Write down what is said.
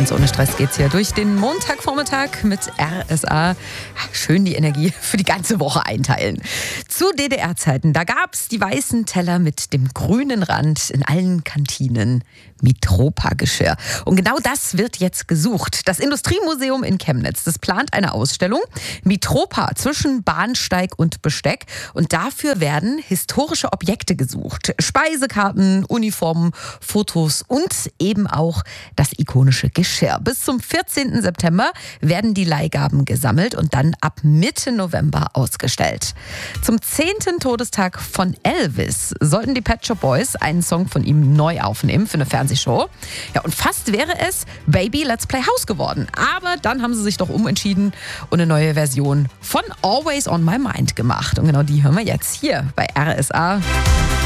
Ganz ohne Stress geht's hier durch den Montagvormittag mit RSA. Schön die Energie für die ganze Woche einteilen. Zu DDR-Zeiten, da gab's die weißen Teller mit dem grünen Rand in allen Kantinen. Mitropa-Geschirr. Und genau das wird jetzt gesucht. Das Industriemuseum in Chemnitz, das plant eine Ausstellung Mitropa zwischen Bahnsteig und Besteck. Und dafür werden historische Objekte gesucht. Speisekarten, Uniformen, Fotos und eben auch das ikonische Geschirr. Bis zum 14. September werden die Leihgaben gesammelt und dann ab Mitte November ausgestellt. Zum 10. Todestag von Elvis sollten die Pet Shop Boys einen Song von ihm neu aufnehmen für eine Fernsehshow. Ja, und fast wäre es Baby Let's Play House geworden. Aber dann haben sie sich doch umentschieden und eine neue Version von Always on My Mind gemacht. Und genau die hören wir jetzt hier bei RSA.